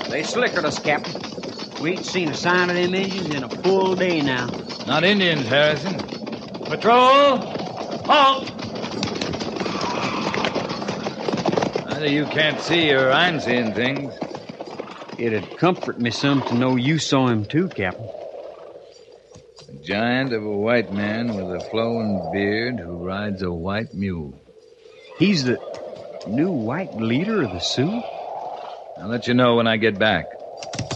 They slickered us, Captain. We ain't seen a sign of them Indians in a full day now. Not Indians, Harrison. Patrol! Halt! Either you can't see or I'm seeing things. It'd comfort me some to know you saw him too, Captain. A giant of a white man with a flowing beard who rides a white mule. He's the new white leader of the Sioux? I'll let you know when I get back.